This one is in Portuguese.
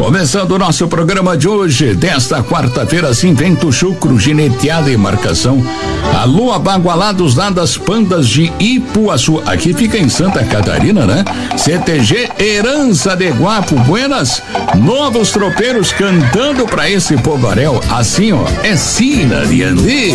Começando o nosso programa de hoje, desta quarta-feira, assim, vento chucro, gineteada e marcação. Alô, Abagualados lá das Pandas de Ipuaçu. Aqui fica em Santa Catarina, né? CTG Herança de Guapo. Buenas, novos tropeiros cantando pra esse povaréu. Assim, ó, é sina de Andê.